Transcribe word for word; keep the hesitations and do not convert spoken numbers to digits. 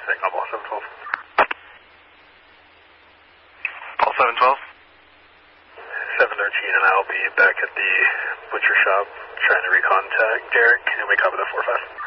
Say, call ball seven twelve. Ball seven twelve. seven thirteen, and I'll be back at the butcher shop trying to recontact Derek, and we cover the four five.